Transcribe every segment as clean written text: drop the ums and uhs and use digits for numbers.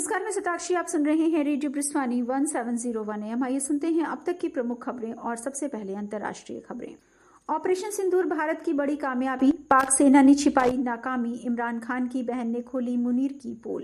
नमस्कार, मैं सताक्षी। आप सुन रहे हैं रेडियो ब्रिस्वानी 1701 AM। आइए सुनते हैं अब तक की प्रमुख खबरें और सबसे पहले अंतर्राष्ट्रीय खबरें। ऑपरेशन सिंदूर भारत की बड़ी कामयाबी, पाक सेना ने छिपाई नाकामी, इमरान खान की बहन ने खोली मुनीर की पोल।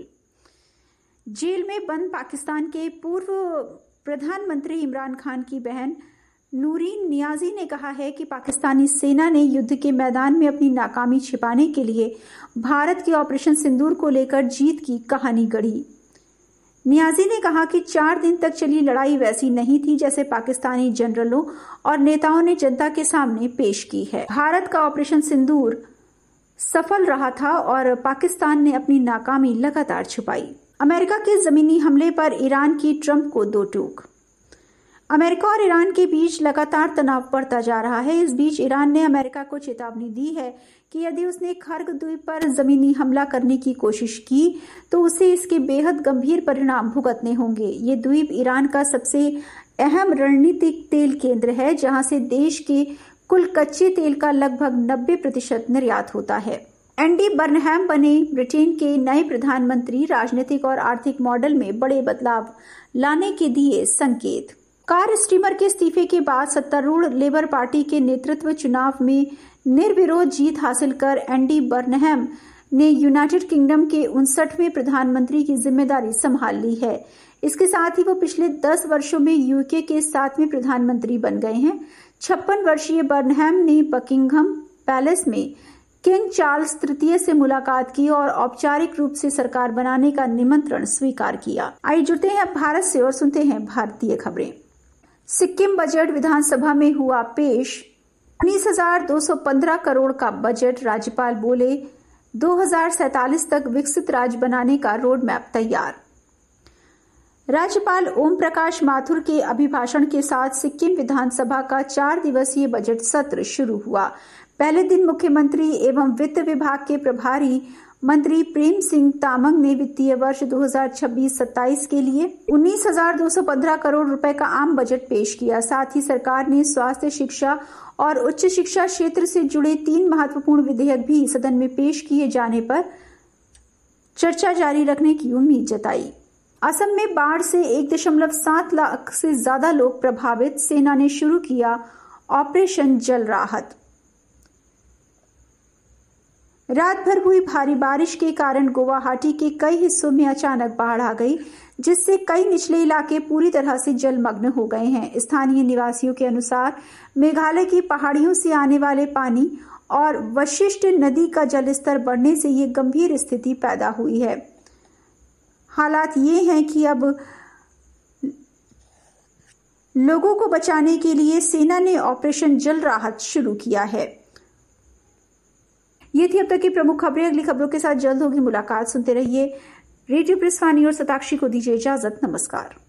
जेल में बंद पाकिस्तान के पूर्व प्रधानमंत्री इमरान खान की बहन नूरीन नियाजी ने कहा है कि पाकिस्तानी सेना ने युद्ध के मैदान में अपनी नाकामी छिपाने के लिए भारत के ऑपरेशन सिंदूर को लेकर जीत की कहानी गढ़ी। नियाजी ने कहा कि 4 दिन तक चली लड़ाई वैसी नहीं थी जैसे पाकिस्तानी जनरलों और नेताओं ने जनता के सामने पेश की है। भारत का ऑपरेशन सिंदूर सफल रहा था और पाकिस्तान ने अपनी नाकामी लगातार छुपाई। अमेरिका के जमीनी हमले पर ईरान की ट्रंप को दो टूक। अमेरिका और ईरान के बीच लगातार तनाव बढ़ता जा रहा है। इस बीच ईरान ने अमेरिका को चेतावनी दी है कि यदि उसने खर्ग द्वीप पर जमीनी हमला करने की कोशिश की तो उसे इसके बेहद गंभीर परिणाम भुगतने होंगे। ये द्वीप ईरान का सबसे अहम रणनीतिक तेल केंद्र है, जहां से देश के कुल कच्चे तेल का लगभग 90% निर्यात होता है। एंडी बर्नहैम बने ब्रिटेन के नए प्रधानमंत्री, राजनीतिक और आर्थिक मॉडल में बड़े बदलाव लाने के दिए संकेत। कार स्टीमर के इस्तीफे के बाद सत्तारूढ़ लेबर पार्टी के नेतृत्व चुनाव में निर्विरोध जीत हासिल कर एंडी बर्नहैम ने यूनाइटेड किंगडम के 59वें प्रधानमंत्री की जिम्मेदारी संभाल ली है। इसके साथ ही वो पिछले 10 वर्षों में यूके के 7वें प्रधानमंत्री बन गए हैं। 56 वर्षीय बर्नहैम ने बकिंघम पैलेस में किंग चार्ल्स तृतीय से मुलाकात की और औपचारिक रूप से सरकार बनाने का निमंत्रण स्वीकार किया। आइए जुड़ते हैं अब भारत से और सुनते हैं भारतीय खबरें। सिक्किम बजट विधानसभा में हुआ पेश। 19,215 करोड़ का बजट। राज्यपाल बोले 2047 तक विकसित राज्य बनाने का रोड मैप तैयार। राज्यपाल ओम प्रकाश माथुर के अभिभाषण के साथ सिक्किम विधानसभा का 4 दिवसीय बजट सत्र शुरू हुआ। पहले दिन मुख्यमंत्री एवं वित्त विभाग के प्रभारी मंत्री प्रेम सिंह तामंग ने वित्तीय वर्ष 2026-27 के लिए 19,215 करोड़ रुपए का आम बजट पेश किया। साथ ही सरकार ने स्वास्थ्य, शिक्षा और उच्च शिक्षा क्षेत्र से जुड़े 3 महत्वपूर्ण विधेयक भी सदन में पेश किए जाने पर चर्चा जारी रखने की उम्मीद जताई। असम में बाढ़ से 1.7 लाख से ज्यादा लोग प्रभावित। सेना ने शुरू किया ऑपरेशन जल राहत। रात भर हुई भारी बारिश के कारण गुवाहाटी के कई हिस्सों में अचानक बाढ़ आ गई, जिससे कई निचले इलाके पूरी तरह से जलमग्न हो गए हैं। स्थानीय निवासियों के अनुसार मेघालय की पहाड़ियों से आने वाले पानी और वशिष्ठ नदी का जलस्तर बढ़ने से ये गंभीर स्थिति पैदा हुई है। हालात ये हैं कि अब लोगों को बचाने के लिए सेना ने ऑपरेशन जल राहत शुरू किया है। ये थी अब तक की प्रमुख खबरें। अगली खबरों के साथ जल्द होगी मुलाकात। सुनते रहिए रेडियो ब्रिस्वानी और सताक्षी को दीजिए इजाजत। नमस्कार।